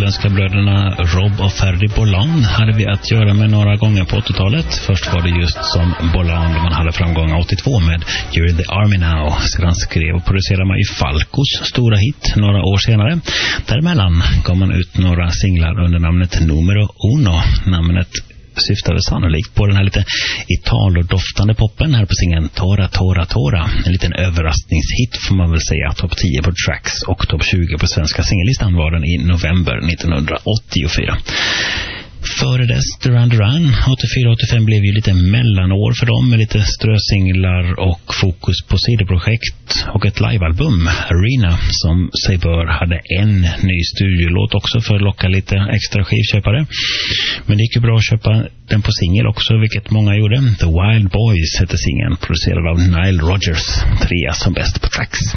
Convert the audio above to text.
holländska bröderna Rob och Ferdy Bolland hade vi att göra med några gånger på 80-talet. Först var det just som Bolland man hade framgång 82 med You're in the Army Now. Sedan skrev och producerade man i Falcos stora hit några år senare. Däremellan gav man ut några singlar under namnet Numero Uno. Namnet syftade sannolikt på den här lite italo-doftande poppen här på singeln Tora Tora Tora. En liten överraskningshit får man väl säga. Topp 10 på Tracks och topp 20 på svenska singellistan var den i november 1984. Före dess Duran Duran 84-85 blev ju lite mellanår för dem med lite strösinglar och fokus på sidoprojekt och ett livealbum Arena som sig bör hade en ny studiolåt också för att locka lite extra skivköpare. Men det gick ju bra att köpa den på singel också, vilket många gjorde. The Wild Boys hette singeln, producerad av Nile Rodgers, 3 som bäst på Tracks.